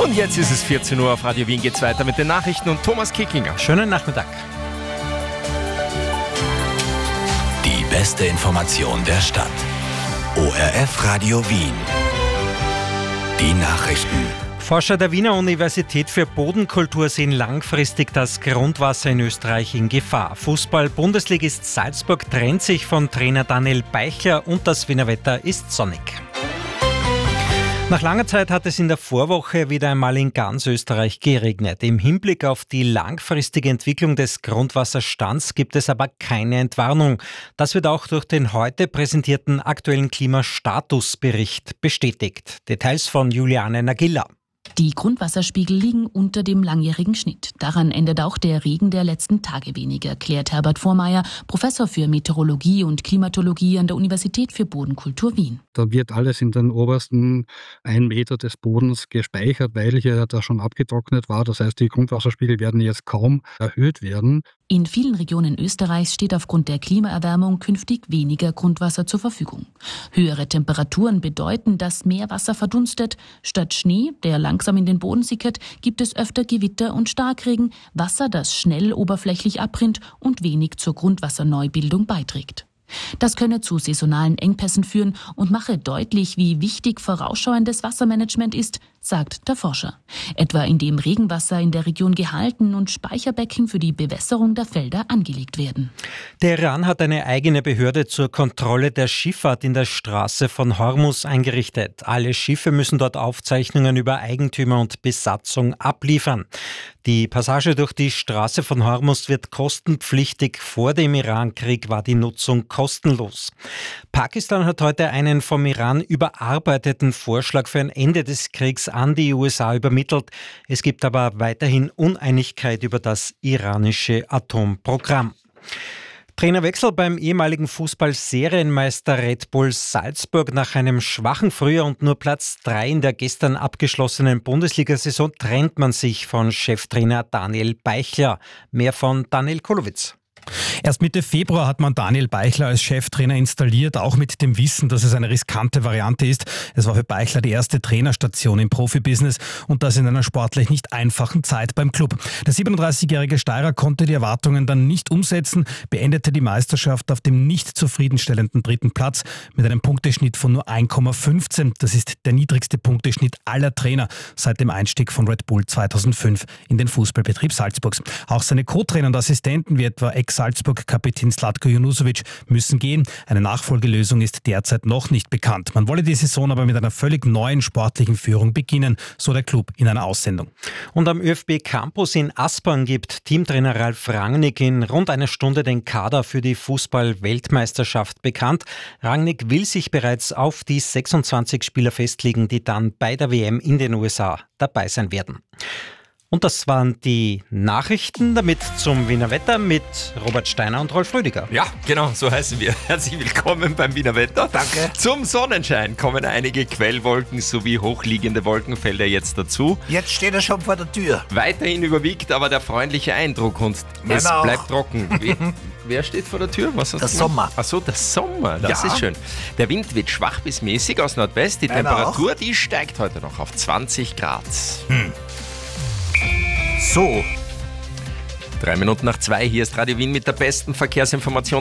Und jetzt ist es 14 Uhr auf Radio Wien, geht's weiter mit den Nachrichten und Thomas Kickinger. Schönen Nachmittag. Die beste Information der Stadt. ORF Radio Wien. Die Nachrichten. Forscher der Wiener Universität für Bodenkultur sehen langfristig das Grundwasser in Österreich in Gefahr. Fußball-Bundesligist Salzburg trennt sich von Trainer Daniel Beichler und das Wiener Wetter ist sonnig. Nach langer Zeit hat es in der Vorwoche wieder einmal in ganz Österreich geregnet. Im Hinblick auf die langfristige Entwicklung des Grundwasserstands gibt es aber keine Entwarnung. Das wird auch durch den heute präsentierten aktuellen Klimastatusbericht bestätigt. Details von Juliane Nagilla. Die Grundwasserspiegel liegen unter dem langjährigen Schnitt. Daran ändert auch der Regen der letzten Tage wenig, erklärt Herbert Vormeier, Professor für Meteorologie und Klimatologie an der Universität für Bodenkultur Wien. Da wird alles in den obersten 1 Meter des Bodens gespeichert, weil hier da schon abgetrocknet war. Das heißt, die Grundwasserspiegel werden jetzt kaum erhöht werden. In vielen Regionen Österreichs steht aufgrund der Klimaerwärmung künftig weniger Grundwasser zur Verfügung. Höhere Temperaturen bedeuten, dass mehr Wasser verdunstet. Statt Schnee, der langsam in den Boden sickert, gibt es öfter Gewitter und Starkregen, Wasser, das schnell oberflächlich abrinnt und wenig zur Grundwasserneubildung beiträgt. Das könne zu saisonalen Engpässen führen und mache deutlich, wie wichtig vorausschauendes Wassermanagement ist, sagt der Forscher. Etwa indem Regenwasser in der Region gehalten und Speicherbecken für die Bewässerung der Felder angelegt werden. Der Iran hat eine eigene Behörde zur Kontrolle der Schifffahrt in der Straße von Hormuz eingerichtet. Alle Schiffe müssen dort Aufzeichnungen über Eigentümer und Besatzung abliefern. Die Passage durch die Straße von Hormuz wird kostenpflichtig. Vor dem Irankrieg war die Nutzung kostenlos. Pakistan hat heute einen vom Iran überarbeiteten Vorschlag für ein Ende des Kriegs an die USA übermittelt. Es gibt aber weiterhin Uneinigkeit über das iranische Atomprogramm. Trainerwechsel beim ehemaligen Fußball-Serienmeister Red Bull Salzburg. Nach einem schwachen Frühjahr und nur Platz 3 in der gestern abgeschlossenen Bundesliga-Saison trennt man sich von Cheftrainer Daniel Beichler. Mehr von Daniel Kolowitz. Erst Mitte Februar hat man Daniel Beichler als Cheftrainer installiert, auch mit dem Wissen, dass es eine riskante Variante ist. Es war für Beichler die erste Trainerstation im Profibusiness und das in einer sportlich nicht einfachen Zeit beim Club. Der 37-jährige Steirer konnte die Erwartungen dann nicht umsetzen, beendete die Meisterschaft auf dem nicht zufriedenstellenden 3. Platz mit einem Punkteschnitt von nur 1,15. Das ist der niedrigste Punkteschnitt aller Trainer seit dem Einstieg von Red Bull 2005 in den Fußballbetrieb Salzburgs. Auch seine Co-Trainer und Assistenten wie etwa Ex-Salzburg-Kapitän Zlatko Junusovic müssen gehen. Eine Nachfolgelösung ist derzeit noch nicht bekannt. Man wolle die Saison aber mit einer völlig neuen sportlichen Führung beginnen, so der Club in einer Aussendung. Und am ÖFB Campus in Aspern gibt Teamtrainer Ralf Rangnick in rund einer Stunde den Kader für die Fußball-Weltmeisterschaft bekannt. Rangnick will sich bereits auf die 26 Spieler festlegen, die dann bei der WM in den USA dabei sein werden. Und das waren die Nachrichten, damit zum Wiener Wetter mit Robert Steiner und Rolf Rüdiger. Ja, genau, so heißen wir. Herzlich willkommen beim Wiener Wetter. Danke. Zum Sonnenschein kommen einige Quellwolken sowie hochliegende Wolkenfelder jetzt dazu. Jetzt steht er schon vor der Tür. Weiterhin überwiegt aber der freundliche Eindruck und es Meiner auch. bleibt trocken. Wer steht vor der Tür? Was hast Der du Sommer. Achso, der Sommer, das Ja. ist schön. Der Wind wird schwach bis mäßig aus Nordwest. Die Meiner Temperatur, die steigt heute noch auf 20 Grad. So. 3 Minuten nach 2, hier ist Radio Wien mit der besten Verkehrsinformation